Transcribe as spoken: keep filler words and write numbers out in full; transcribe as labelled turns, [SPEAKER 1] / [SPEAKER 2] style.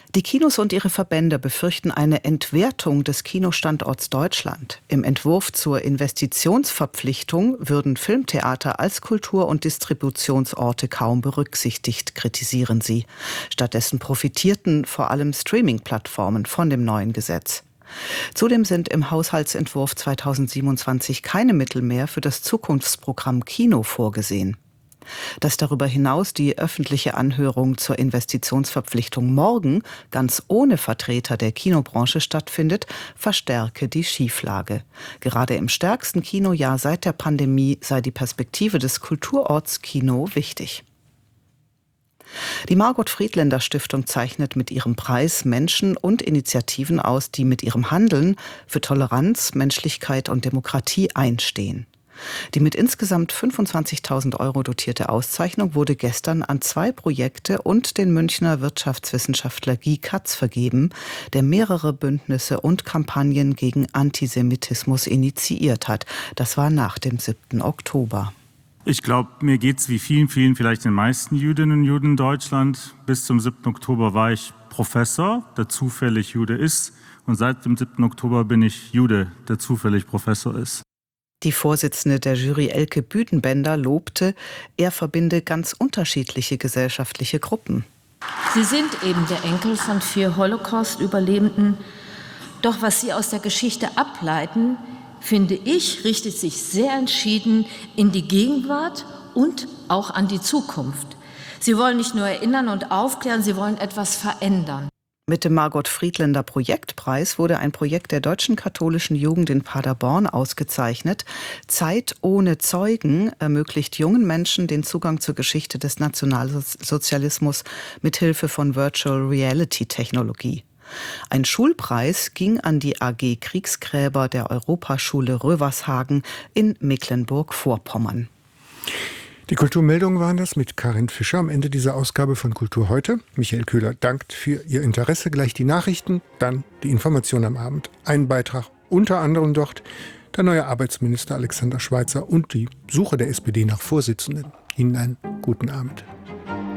[SPEAKER 1] Die Kinos und ihre Verbände befürchten eine Entwertung des Kinostandorts Deutschland. Im Entwurf zur Investitionsverpflichtung würden Filmtheater als Kultur- und Distributionsorte kaum berücksichtigt, kritisieren sie. Stattdessen profitierten vor allem Streaming-Plattformen von dem neuen Gesetz. Zudem sind im Haushaltsentwurf zweitausendsiebenundzwanzig keine Mittel mehr für das Zukunftsprogramm Kino vorgesehen. Dass darüber hinaus die öffentliche Anhörung zur Investitionsverpflichtung morgen ganz ohne Vertreter der Kinobranche stattfindet, verstärke die Schieflage. Gerade im stärksten Kinojahr seit der Pandemie sei die Perspektive des Kulturorts Kino wichtig. Die Margot-Friedländer-Stiftung zeichnet mit ihrem Preis Menschen und Initiativen aus, die mit ihrem Handeln für Toleranz, Menschlichkeit und Demokratie einstehen. Die mit insgesamt fünfundzwanzigtausend Euro dotierte Auszeichnung wurde gestern an zwei Projekte und den Münchner Wirtschaftswissenschaftler Guy Katz vergeben, der mehrere Bündnisse und Kampagnen gegen Antisemitismus initiiert hat. Das war nach dem siebten Oktober.
[SPEAKER 2] Ich glaube, mir geht es wie vielen, vielen, vielleicht den meisten Jüdinnen und Juden in Deutschland. Bis zum siebten Oktober war ich Professor, der zufällig Jude ist. Und seit dem siebten Oktober bin ich Jude, der zufällig Professor ist.
[SPEAKER 1] Die Vorsitzende der Jury Elke Büdenbender lobte, er verbinde ganz unterschiedliche gesellschaftliche Gruppen.
[SPEAKER 3] Sie sind eben der Enkel von vier Holocaust-Überlebenden. Doch was Sie aus der Geschichte ableiten, finde ich, richtet sich sehr entschieden in die Gegenwart und auch an die Zukunft. Sie wollen nicht nur erinnern und aufklären, Sie wollen etwas verändern.
[SPEAKER 1] Mit dem Margot-Friedländer-Projektpreis wurde ein Projekt der deutschen katholischen Jugend in Paderborn ausgezeichnet. Zeit ohne Zeugen ermöglicht jungen Menschen den Zugang zur Geschichte des Nationalsozialismus mit Hilfe von Virtual Reality Technologie. Ein Schulpreis ging an die A G Kriegsgräber der Europaschule Rövershagen in Mecklenburg-Vorpommern.
[SPEAKER 4] Die Kulturmeldungen waren das mit Karin Fischer am Ende dieser Ausgabe von Kultur heute. Michael Köhler dankt für Ihr Interesse. Gleich die Nachrichten, dann die Information am Abend. Ein Beitrag unter anderem dort der neue Arbeitsminister Alexander Schweitzer und die Suche der S P D nach Vorsitzenden. Ihnen einen guten Abend.